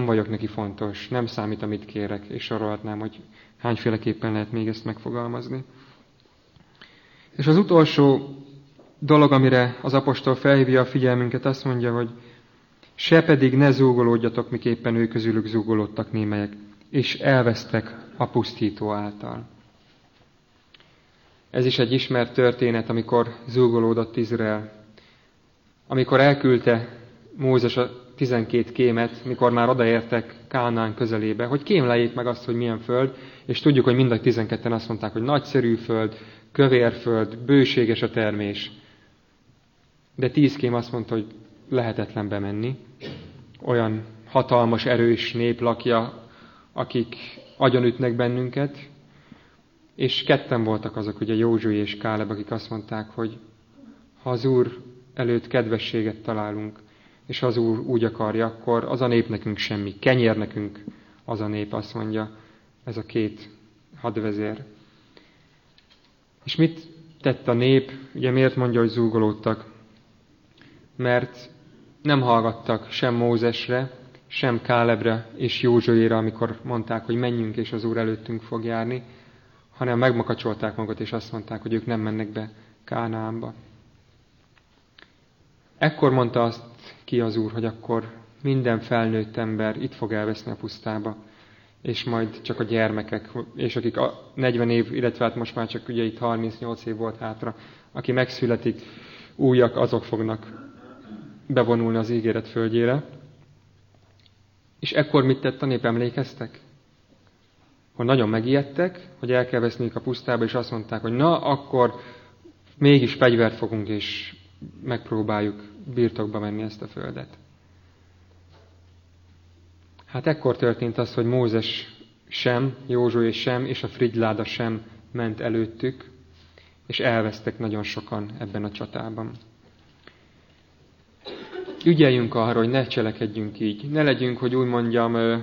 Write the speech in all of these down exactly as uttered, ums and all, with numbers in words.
vagyok neki fontos, nem számít, amit kérek, és sorolhatnám, hogy hányféleképpen lehet még ezt megfogalmazni. És az utolsó dolog, amire az apostol felhívja a figyelmünket, azt mondja, hogy se pedig ne zúgolódjatok, miképpen ők közülük zúgolódtak némelyek, és elvesztek a pusztító által. Ez is egy ismert történet, amikor zúgolódott Izrael. Amikor elküldte Mózes a tizenkét kémet, mikor már odaértek Kánaán közelébe, hogy kémleljék meg azt, hogy milyen föld, és tudjuk, hogy mind a tizenketten azt mondták, hogy nagyszerű föld, kövér föld, bőséges a termés. De tíz kém azt mondta, hogy lehetetlen bemenni. Olyan hatalmas, erős nép lakja, akik agyonütnek bennünket, és ketten voltak azok, ugye Józsué és Káleb, akik azt mondták, hogy ha az Úr előtt kedvességet találunk, és ha az Úr úgy akarja, akkor az a nép nekünk semmi. Kenyér nekünk az a nép, azt mondja ez a két hadvezér. És mit tett a nép? Ugye miért mondja, hogy zúgolódtak? Mert nem hallgattak sem Mózesre, sem Kálebre és Józsuéra, amikor mondták, hogy menjünk, és az Úr előttünk fog járni, hanem megmakacsolták magukat, és azt mondták, hogy ők nem mennek be Kánaánba. Ekkor mondta azt ki az Úr, hogy akkor minden felnőtt ember itt fog elveszni a pusztába, és majd csak a gyermekek, és akik a negyven év, illetve hát most már csak ugye itt harmincnyolc év volt hátra, aki megszületik, újak, azok fognak bevonulni az ígéret földjére. És ekkor mit tett a nép, emlékeztek? Hogy nagyon megijedtek, hogy el kell veszniük a pusztába, és azt mondták, hogy na, akkor mégis fegyvert fogunk, és megpróbáljuk birtokba venni ezt a földet. Hát ekkor történt az, hogy Mózes sem, Józsué sem, és a frigyláda sem ment előttük, és elvesztek nagyon sokan ebben a csatában. Ügyeljünk arra, hogy ne cselekedjünk így. Ne legyünk, hogy úgy mondjam,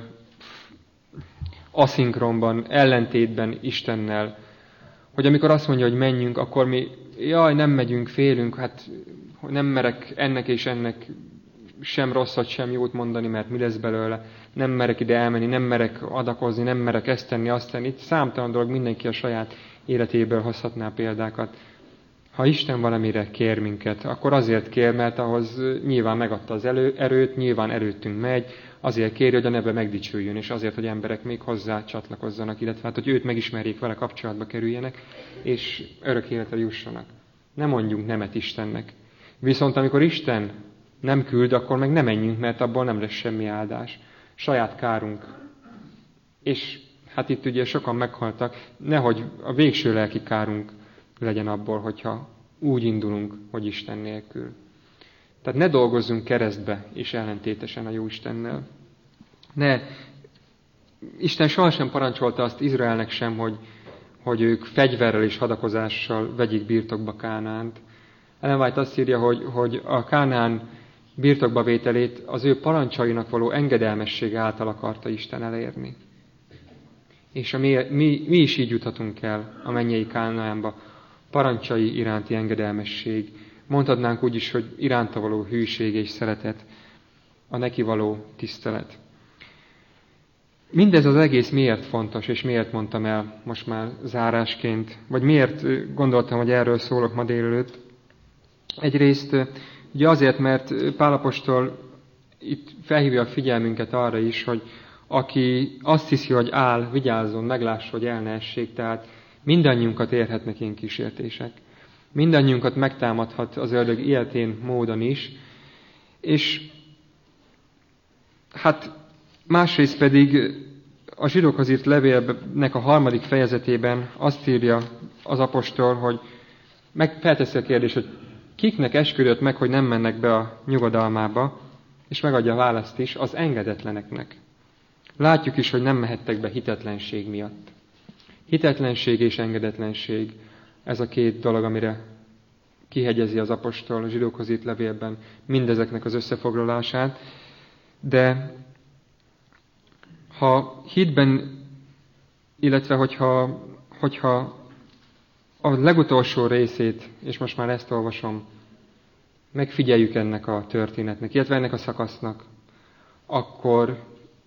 aszinkronban, ellentétben Istennel. Hogy amikor azt mondja, hogy menjünk, akkor mi, jaj, nem megyünk, félünk, hát nem merek ennek és ennek sem rosszat, sem jót mondani, mert mi lesz belőle. Nem merek ide elmenni, nem merek adakozni, nem merek ezt tenni, azt tenni. Itt számtalan dolog, mindenki a saját életéből hozhatná példákat. Ha Isten valamire kér minket, akkor azért kér, mert ahhoz nyilván megadta az elő, erőt, nyilván előttünk megy, azért kéri, hogy a neve megdicsüljön, és azért, hogy emberek még hozzá csatlakozzanak, illetve hát, hogy őt megismerjék, vele kapcsolatba kerüljenek, és örök életre jussanak. Ne mondjunk nemet Istennek. Viszont amikor Isten nem küld, akkor meg ne menjünk, mert abból nem lesz semmi áldás. Saját kárunk. És hát itt ugye sokan meghaltak, nehogy a végső lelki kárunk legyen abból, hogyha úgy indulunk, hogy Isten nélkül. Tehát ne dolgozzunk keresztbe és ellentétesen a jó Istennel. Ne, Isten sohasem parancsolta azt Izraelnek sem, hogy, hogy ők fegyverrel és hadakozással vegyék birtokba Kánaánt. Ellen White azt írja, hogy, hogy a Kánaán birtokba vételét az ő parancsainak való engedelmessége által akarta Isten elérni. És a mi, mi, mi is így juthatunk el a mennyei Kánaánba, parancsai iránti engedelmesség. Mondhatnánk úgy is, hogy iránta való hűség és szeretet, a neki való tisztelet. Mindez az egész miért fontos, és miért mondtam el most már zárásként, vagy miért gondoltam, hogy erről szólok ma délelőtt. Egyrészt ugye azért, mert Pál apostol itt felhívja a figyelmünket arra is, hogy aki azt hiszi, hogy áll, vigyázzon, meglássa, hogy el ne essék, tehát mindannyiunkat érhetnek ilyen kísértések. Mindannyiunkat megtámadhat az ördög ilyetén módon is, és hát másrészt pedig a zsidókhoz írt levélnek a harmadik fejezetében azt írja az apostol, hogy meg felteszi a kérdést, hogy kiknek esküdött meg, hogy nem mennek be a nyugodalmába, és megadja a választ is, az engedetleneknek. Látjuk is, hogy nem mehettek be hitetlenség miatt. Hitetlenség és engedetlenség, ez a két dolog, amire kihegyezi az apostol a zsidókhoz írt levélben mindezeknek az összefoglalását. De ha hitben, illetve hogyha, hogyha a legutolsó részét, és most már ezt olvasom, megfigyeljük ennek a történetnek, illetve ennek a szakasznak, akkor